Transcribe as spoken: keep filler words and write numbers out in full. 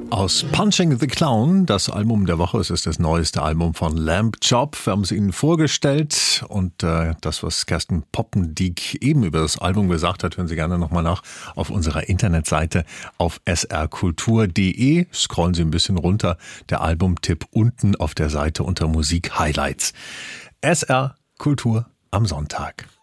Aus Punching the Clown, das Album der Woche, es ist das neueste Album von Lamb Chop. Wir haben es Ihnen vorgestellt und äh, das, was Kerstin Poppendiek eben über das Album gesagt hat, hören Sie gerne nochmal nach auf unserer Internetseite auf s r kultur punkt d e. Scrollen Sie ein bisschen runter, der Albumtipp unten auf der Seite unter Musik Highlights. S R Kultur am Sonntag.